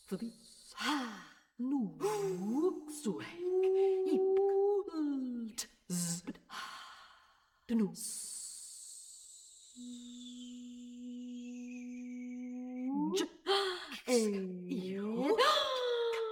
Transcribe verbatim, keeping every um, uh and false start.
Forbi. Nog suek. Ipkult. Zbd. Dnu. J. E.